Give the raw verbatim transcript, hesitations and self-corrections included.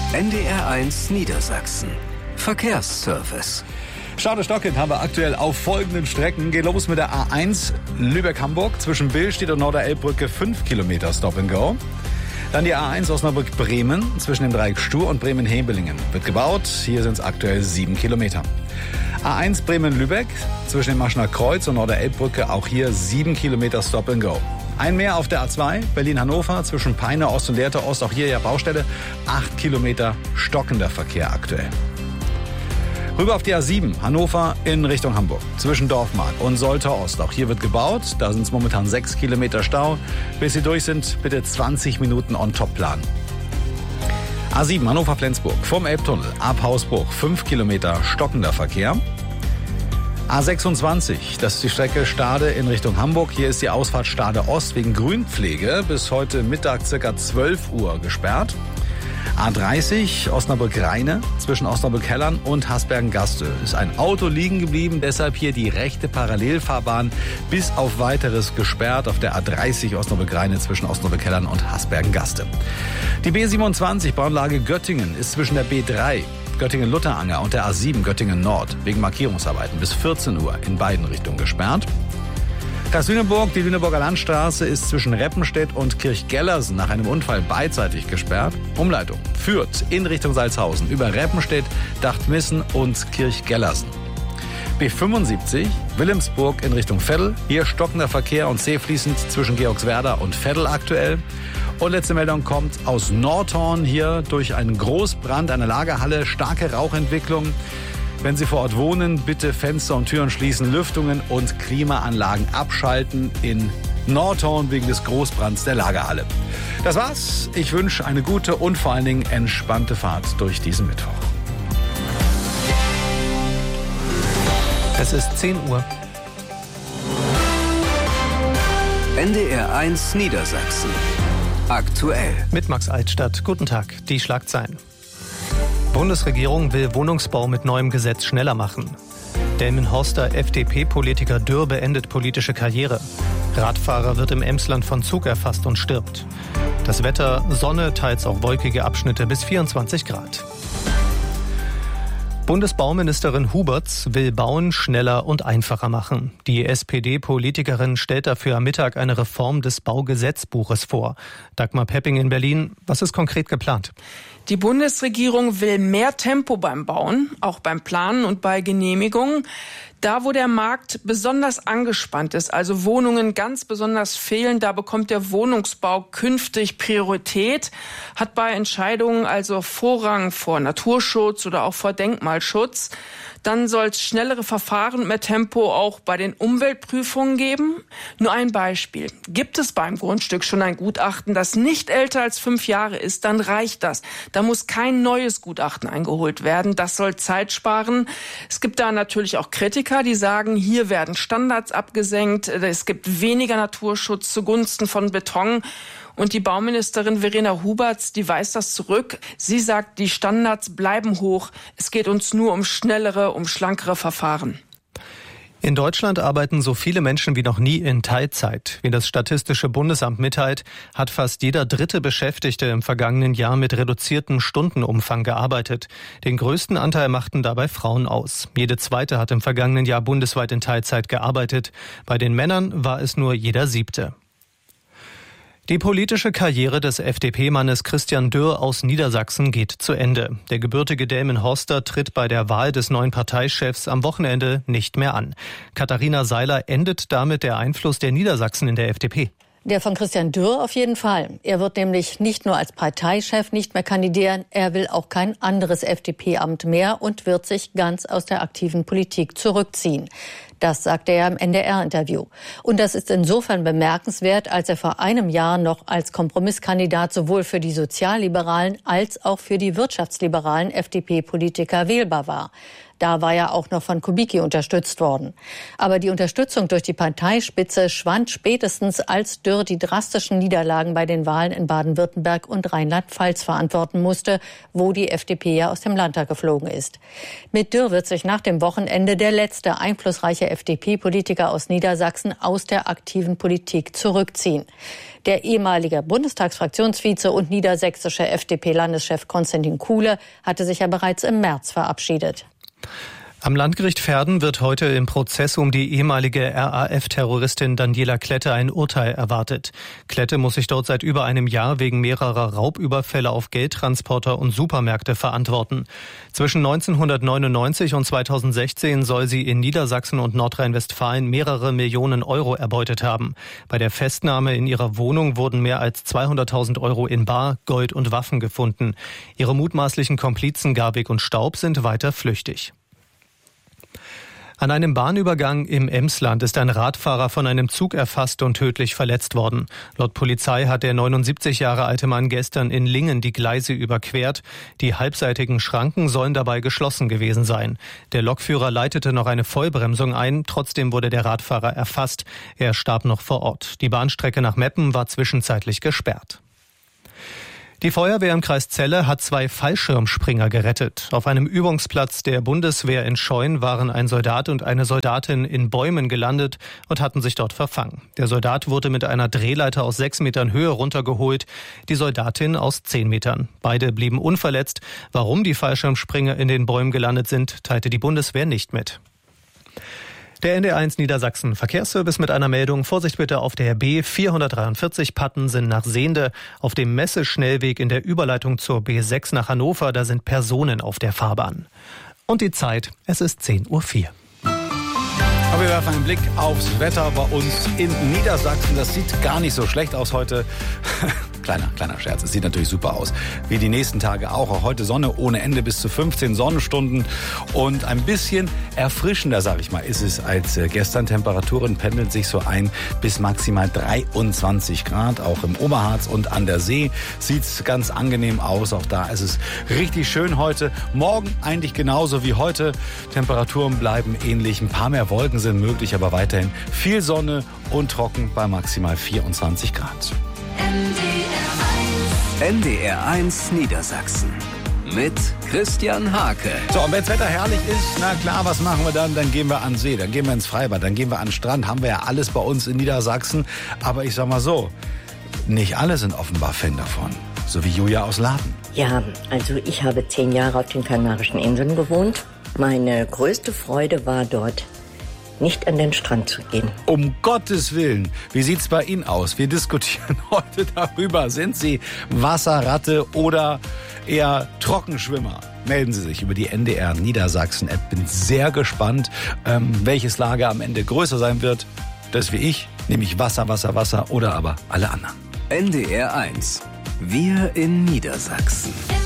N D R eins Niedersachsen. Verkehrsservice. Stau-Stockend haben wir aktuell auf folgenden Strecken. Geht los mit der A eins Lübeck-Hamburg. Zwischen Billstedt und Norderelbbrücke fünf Kilometer Stop and Go. Dann die A eins Osnabrück-Bremen zwischen dem Dreieck Stur und Bremen-Hebelingen. Wird gebaut. Hier sind es aktuell sieben Kilometer. A eins Bremen-Lübeck zwischen dem Maschner Kreuz und Norderelbbrücke. Auch hier sieben Kilometer Stop and Go. Ein mehr auf der A zwei Berlin-Hannover zwischen Peine Ost und Lehrte Ost. Auch hier ja Baustelle. acht Kilometer stockender Verkehr aktuell. Rüber auf die A sieben, Hannover in Richtung Hamburg. Zwischen Dorfmark und Soltau Ost. Auch hier wird gebaut. Da sind es momentan sechs Kilometer Stau. Bis sie durch sind, bitte zwanzig Minuten on top planen. A sieben, Hannover-Flensburg. Vom Elbtunnel ab Hausbruch. fünf Kilometer stockender Verkehr. A sechsundzwanzig, das ist die Strecke Stade in Richtung Hamburg. Hier ist die Ausfahrt Stade Ost wegen Grünpflege bis heute Mittag ca. zwölf Uhr gesperrt. A dreißig, Osnabrück-Rheine, zwischen Osnabrück-Hellern und Hasbergen-Gaste. Ist ein Auto liegen geblieben, deshalb hier die rechte Parallelfahrbahn bis auf weiteres gesperrt auf der A dreißig Osnabrück-Rheine zwischen Osnabrück-Hellern und Hasbergen-Gaste. Die B siebenundzwanzig, Bahnlage Göttingen, ist zwischen der B drei Göttingen-Lutteranger und der A sieben Göttingen-Nord wegen Markierungsarbeiten bis vierzehn Uhr in beiden Richtungen gesperrt. Kreis Lüneburg, die Lüneburger Landstraße ist zwischen Reppenstedt und Kirchgellersen nach einem Unfall beidseitig gesperrt. Umleitung führt in Richtung Salzhausen über Reppenstedt, Dachtmissen und Kirchgellersen. B fünfundsiebzig, Wilhelmsburg in Richtung Veddel. Hier stockender Verkehr und zähfließend zwischen Georgswerda und Veddel aktuell. Und letzte Meldung kommt aus Nordhorn. Hier durch einen Großbrand, eine Lagerhalle, starke Rauchentwicklung. Wenn Sie vor Ort wohnen, bitte Fenster und Türen schließen, Lüftungen und Klimaanlagen abschalten in Nordhorn wegen des Großbrands der Lagerhalle. Das war's. Ich wünsche eine gute und vor allen Dingen entspannte Fahrt durch diesen Mittwoch. Es ist zehn Uhr. N D R eins Niedersachsen. Aktuell. Mit Max Altstadt. Guten Tag. Die Schlagzeilen. Bundesregierung will Wohnungsbau mit neuem Gesetz schneller machen. Delmenhorster F D P-Politiker Dürr beendet politische Karriere. Radfahrer wird im Emsland von Zug erfasst und stirbt. Das Wetter, Sonne, teils auch wolkige Abschnitte bis vierundzwanzig Grad. Bundesbauministerin Huberts will Bauen schneller und einfacher machen. Die S P D-Politikerin stellt dafür am Mittag eine Reform des Baugesetzbuches vor. Dagmar Pepping in Berlin, was ist konkret geplant? Die Bundesregierung will mehr Tempo beim Bauen, auch beim Planen und bei Genehmigungen. Da, wo der Markt besonders angespannt ist, also Wohnungen ganz besonders fehlen, da bekommt der Wohnungsbau künftig Priorität, hat bei Entscheidungen also Vorrang vor Naturschutz oder auch vor Denkmalschutz. Dann soll es schnellere Verfahren und mehr Tempo auch bei den Umweltprüfungen geben. Nur ein Beispiel. Gibt es beim Grundstück schon ein Gutachten, das nicht älter als fünf Jahre ist, dann reicht das. Da muss kein neues Gutachten eingeholt werden. Das soll Zeit sparen. Es gibt da natürlich auch Kritiker, die sagen, hier werden Standards abgesenkt. Es gibt weniger Naturschutz zugunsten von Beton. Und die Bauministerin Verena Huberts, die weist das zurück. Sie sagt, die Standards bleiben hoch. Es geht uns nur um schnellere, um schlankere Verfahren. In Deutschland arbeiten so viele Menschen wie noch nie in Teilzeit. Wie das Statistische Bundesamt mitteilt, hat fast jeder dritte Beschäftigte im vergangenen Jahr mit reduziertem Stundenumfang gearbeitet. Den größten Anteil machten dabei Frauen aus. Jede zweite hat im vergangenen Jahr bundesweit in Teilzeit gearbeitet. Bei den Männern war es nur jeder siebte. Die politische Karriere des F D P-Mannes Christian Dürr aus Niedersachsen geht zu Ende. Der gebürtige Delmenhorster tritt bei der Wahl des neuen Parteichefs am Wochenende nicht mehr an. Katharina Seiler, endet damit der Einfluss der Niedersachsen in der F D P? Der von Christian Dürr auf jeden Fall. Er wird nämlich nicht nur als Parteichef nicht mehr kandidieren, er will auch kein anderes F D P-Amt mehr und wird sich ganz aus der aktiven Politik zurückziehen. Das sagte er im N D R-Interview. Und das ist insofern bemerkenswert, als er vor einem Jahr noch als Kompromisskandidat sowohl für die sozialliberalen als auch für die wirtschaftsliberalen F D P-Politiker wählbar war. Da war er auch noch von Kubicki unterstützt worden. Aber die Unterstützung durch die Parteispitze schwand spätestens, als Dürr die drastischen Niederlagen bei den Wahlen in Baden-Württemberg und Rheinland-Pfalz verantworten musste, wo die F D P ja aus dem Landtag geflogen ist. Mit Dürr wird sich nach dem Wochenende der letzte einflussreiche F D P-Politiker aus Niedersachsen aus der aktiven Politik zurückziehen. Der ehemalige Bundestagsfraktionsvize und niedersächsische F D P-Landeschef Konstantin Kuhle hatte sich ja bereits im März verabschiedet. Am Landgericht Verden wird heute im Prozess um die ehemalige R A F-Terroristin Daniela Klette ein Urteil erwartet. Klette muss sich dort seit über einem Jahr wegen mehrerer Raubüberfälle auf Geldtransporter und Supermärkte verantworten. Zwischen neunzehnhundertneunundneunzig und zweitausendsechzehn soll sie in Niedersachsen und Nordrhein-Westfalen mehrere Millionen Euro erbeutet haben. Bei der Festnahme in ihrer Wohnung wurden mehr als zweihunderttausend Euro in Bar, Gold und Waffen gefunden. Ihre mutmaßlichen Komplizen Garwig und Staub sind weiter flüchtig. An einem Bahnübergang im Emsland ist ein Radfahrer von einem Zug erfasst und tödlich verletzt worden. Laut Polizei hat der neunundsiebzig Jahre alte Mann gestern in Lingen die Gleise überquert. Die halbseitigen Schranken sollen dabei geschlossen gewesen sein. Der Lokführer leitete noch eine Vollbremsung ein. Trotzdem wurde der Radfahrer erfasst. Er starb noch vor Ort. Die Bahnstrecke nach Meppen war zwischenzeitlich gesperrt. Die Feuerwehr im Kreis Celle hat zwei Fallschirmspringer gerettet. Auf einem Übungsplatz der Bundeswehr in Scheun waren ein Soldat und eine Soldatin in Bäumen gelandet und hatten sich dort verfangen. Der Soldat wurde mit einer Drehleiter aus sechs Metern Höhe runtergeholt, die Soldatin aus zehn Metern. Beide blieben unverletzt. Warum die Fallschirmspringer in den Bäumen gelandet sind, teilte die Bundeswehr nicht mit. Der N D R eins Niedersachsen Verkehrsservice mit einer Meldung. Vorsicht bitte auf der B vierhundertdreiundvierzig Patten sind nach Sehnde. Auf dem Messeschnellweg in der Überleitung zur B sechs nach Hannover, da sind Personen auf der Fahrbahn. Und die Zeit, es ist zehn Uhr vier. Aber wir werfen einen Blick aufs Wetter bei uns in Niedersachsen. Das sieht gar nicht so schlecht aus heute. Kleiner, kleiner Scherz. Es sieht natürlich super aus. Wie die nächsten Tage auch. Auch heute Sonne ohne Ende, bis zu fünfzehn Sonnenstunden. Und ein bisschen erfrischender, sag ich mal, ist es als gestern. Temperaturen pendeln sich so ein bis maximal dreiundzwanzig Grad. Auch im Oberharz und an der See sieht es ganz angenehm aus. Auch da ist es richtig schön heute. Morgen eigentlich genauso wie heute. Temperaturen bleiben ähnlich. Ein paar mehr Wolken sind möglich, aber weiterhin viel Sonne und trocken bei maximal vierundzwanzig Grad. N D R eins Niedersachsen mit Christian Hake. So, und wenn das Wetter herrlich ist, na klar, was machen wir dann? Dann gehen wir an den See, dann gehen wir ins Freibad, dann gehen wir an den Strand. Haben wir ja alles bei uns in Niedersachsen. Aber ich sag mal so, nicht alle sind offenbar Fan davon. So wie Julia aus Laden. Ja, also ich habe zehn Jahre auf den Kanarischen Inseln gewohnt. Meine größte Freude war dort, nicht an den Strand zu gehen. Um Gottes Willen, wie sieht's bei Ihnen aus? Wir diskutieren heute darüber. Sind Sie Wasserratte oder eher Trockenschwimmer? Melden Sie sich über die N D R Niedersachsen-App. Bin sehr gespannt, ähm, welches Lager am Ende größer sein wird. Das wie ich, nämlich Wasser, Wasser, Wasser oder aber alle anderen. N D R eins. Wir in Niedersachsen.